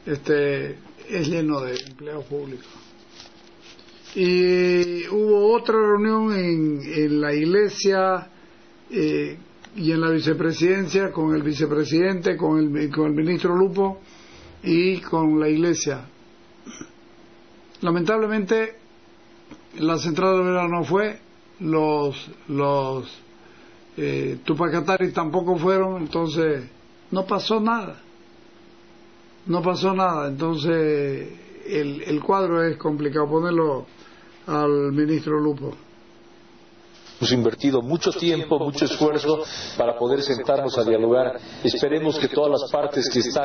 es lleno de empleados públicos. Y hubo otra reunión en la iglesia y en la vicepresidencia con el vicepresidente, con el ministro Lupo y con la iglesia. Lamentablemente la central obrera no fue, los Tupacataris tampoco fueron, entonces no pasó nada. Entonces el cuadro es complicado ponerlo al ministro Lupo. Hemos invertido mucho tiempo, mucho esfuerzo para poder sentarnos a dialogar. Esperemos que todas las partes que están